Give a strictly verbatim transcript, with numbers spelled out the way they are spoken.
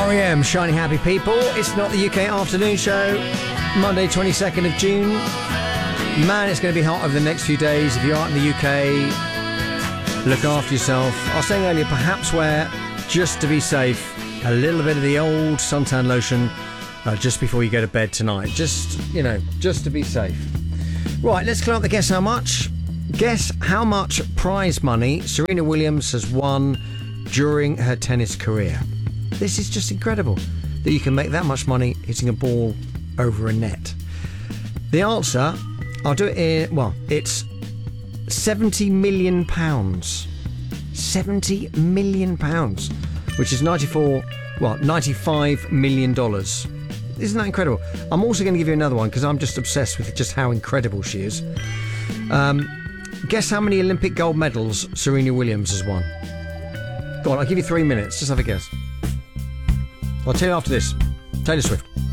R E M, Shiny Happy People. It's not the U K afternoon show. Monday, twenty-second of June. Man, it's going to be hot over the next few days. If you aren't in the U K, look after yourself. I was saying earlier, perhaps wear, just to be safe, a little bit of the old suntan lotion uh, just before you go to bed tonight. Just, you know, just to be safe. Right, let's clear up the guess how much. Guess how much prize money Serena Williams has won during her tennis career. This is just incredible that you can make that much money hitting a ball over a net. The answer, I'll do it in, well, it's seventy million pounds. seventy million pounds, which is ninety-four, well, ninety-five million dollars. Isn't that incredible? I'm also going to give you another one because I'm just obsessed with just how incredible she is. Um, guess how many Olympic gold medals Serena Williams has won? Go on, I'll give you three minutes. Just have a guess. I'll tell you after this. Taylor Swift.